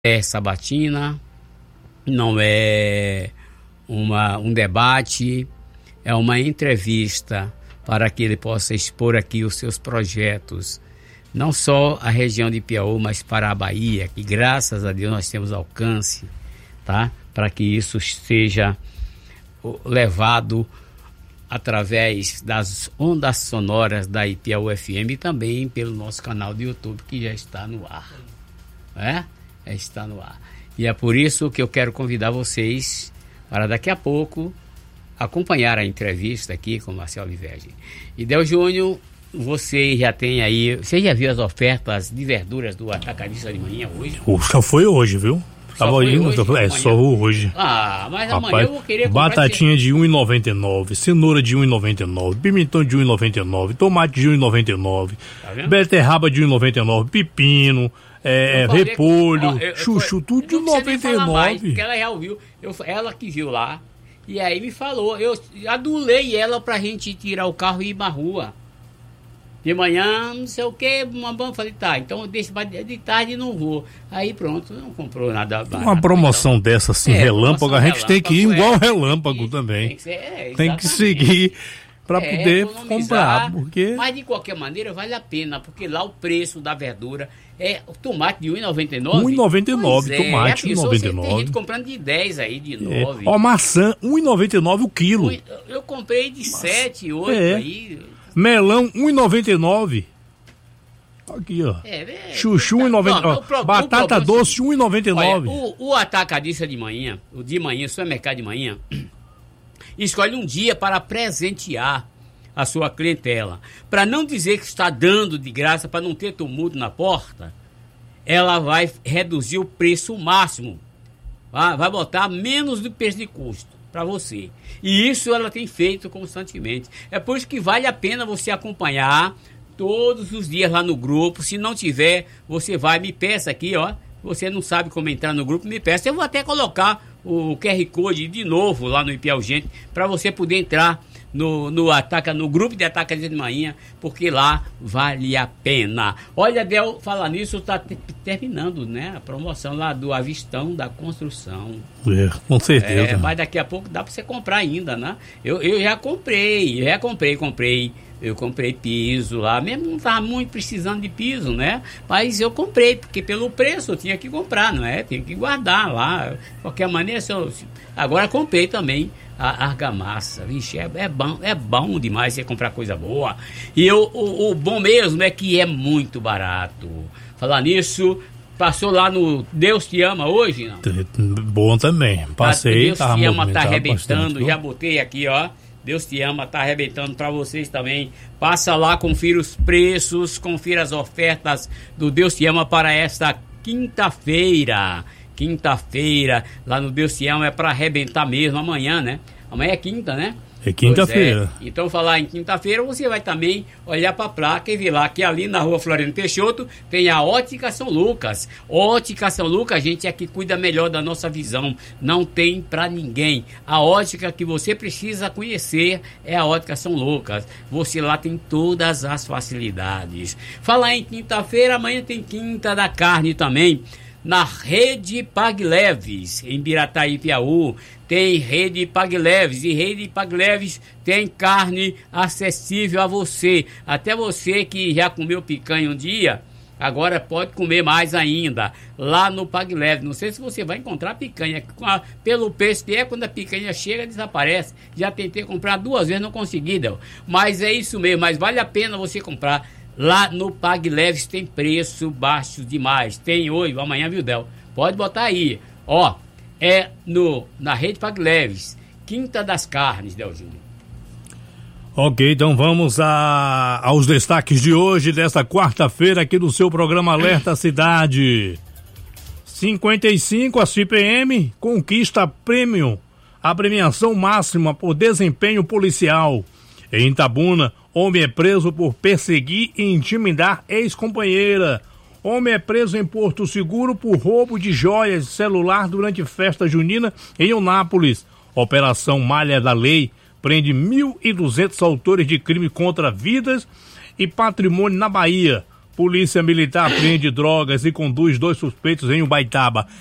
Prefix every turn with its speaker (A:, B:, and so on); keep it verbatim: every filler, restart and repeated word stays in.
A: é sabatina, não é uma, um debate, é uma entrevista para que ele possa expor aqui os seus projetos, não só a região de Piauí, mas para a Bahia, que graças a Deus nós temos alcance, tá? Para que isso seja levado através das ondas sonoras da Piauí F M e também pelo nosso canal do YouTube, que já está no ar. É? É, está no ar. E é por isso que eu quero convidar vocês para daqui a pouco acompanhar a entrevista aqui com o Marcelo Olivetti. E Del Júnior, você já tem aí, você já viu as ofertas de verduras do Atacadista de manhã hoje?
B: Só foi hoje, viu?
A: Só
B: Tava
A: foi
B: indo,
A: hoje,
B: é,
A: amanhã?
B: só hoje.
A: Ah, mas
B: Rapaz,
A: amanhã eu vou querer comprar...
B: Batatinha de um real e noventa e nove centavos, cenoura de um real e noventa e nove centavos, pimentão de um real e noventa e nove centavos, tomate de um real e noventa e nove centavos, tá, beterraba de um real e noventa e nove centavos, pepino, é, repolho, que, ó, eu, chuchu, eu, tudo de um real e noventa e nove centavos.
A: Porque ela já ouviu, eu, ela que viu lá, e aí me falou, eu adulei ela pra gente tirar o carro e ir pra rua. De manhã, não sei o que, uma banca, falei, tá, então deixa de tarde e não vou. Aí pronto, não comprou nada barato.
B: Uma promoção então, dessa assim, é, relâmpago, a gente relâmpago, tem que ir igual
A: é,
B: relâmpago também.
A: Tem que, ser, é,
B: tem que seguir para
A: é,
B: poder comprar. Porque...
A: Mas de qualquer maneira vale a pena, porque lá o preço da verdura é o tomate de um real e noventa e nove centavos.
B: um real e noventa e nove centavos,
A: é,
B: tomate um real e noventa e nove centavos. Tem gente
A: comprando de dez aí, de nove.
B: É. Ó, maçã, um real e noventa e nove centavos o quilo.
A: Eu, eu comprei de sete, oito
B: é.
A: aí.
B: Melão, um real e noventa e nove centavos. Aqui, ó. É, é, Chuchu, um real e noventa e nove centavos. Batata doce, um real e noventa e nove centavos.
A: O, o atacadista de manhã, o de manhã, o supermercado de manhã, escolhe um dia para presentear a sua clientela. Para não dizer que está dando de graça, para não ter tumulto na porta, ela vai reduzir o preço máximo. Vai, vai botar menos do preço de custo para você. E isso ela tem feito constantemente. É por isso que vale a pena você acompanhar todos os dias lá no grupo. Se não tiver, você vai, me peça aqui, ó. Você não sabe como entrar no grupo, me peça. Eu vou até colocar o Q R Code de novo lá no Piauí Gente, para você poder entrar no, no, ataca, no grupo de Atacadista de Manhã, porque lá vale a pena. Olha, Del, falar nisso, está te, terminando, né? A promoção lá do Avistão da Construção.
B: É, com certeza.
A: É, mas daqui a pouco dá para você comprar ainda, né? Eu, eu já comprei, já comprei, comprei. Eu comprei piso lá, mesmo não estava muito precisando de piso, né? Mas eu comprei, porque pelo preço eu tinha que comprar, não é? Tinha que guardar lá. De qualquer maneira, se eu, se... agora comprei também a argamassa. Vixe, é, é, bom, é bom demais você comprar coisa boa. E eu, o, o bom mesmo é que é muito barato. Falar nisso, passou lá no Deus Te Ama hoje, não?
B: Bom também. Passei,
A: Deus Te Ama tá arrebentando,
B: bastante,
A: já botei aqui, ó. Deus Te Ama, tá arrebentando para vocês também. Passa lá, confira os preços, confira as ofertas do Deus Te Ama para esta quinta-feira. Quinta-feira, lá no Deus Te Ama é para arrebentar mesmo, amanhã, né? Amanhã é quinta, né?
B: É quinta-feira.
A: É. Então, falar em quinta-feira, você vai também olhar para a placa e ver lá que ali na rua Floriano Peixoto tem a Ótica São Lucas. Ótica São Lucas, gente, é que cuida melhor da nossa visão. Não tem para ninguém. A ótica que você precisa conhecer é a Ótica São Lucas. Você lá tem todas as facilidades. Falar em quinta-feira, amanhã tem Quinta da Carne também. Na Rede Pague Leves, em Birataí, Piauí, tem Rede Pague Leves, e Rede Pague Leves tem carne acessível a você. Até você que já comeu picanha um dia, agora pode comer mais ainda, lá no Pague Leves. Não sei se você vai encontrar picanha, pelo preço que é, quando a picanha chega, desaparece. Já tentei comprar duas vezes, não consegui, Del. Mas é isso mesmo, mas vale a pena você comprar. Lá no Pague Leves tem preço baixo demais. Tem hoje, amanhã, viu, Del? Pode botar aí. Ó, é no, na Rede Pague Leves, Quinta das Carnes, Del Júnior.
B: Ok, então vamos a, aos destaques de hoje, desta quarta-feira, aqui do seu programa Alerta Cidade. cinquenta e cinco, a C P M conquista prêmio, a premiação máxima por desempenho policial. Em Itabuna, homem é preso por perseguir e intimidar ex-companheira. Homem é preso em Porto Seguro por roubo de joias de celular durante festa junina em Eunápolis. Operação Malha da Lei prende mil e duzentos autores de crime contra vidas e patrimônio na Bahia. Polícia Militar apreende drogas e conduz dois suspeitos em Ubaitaba.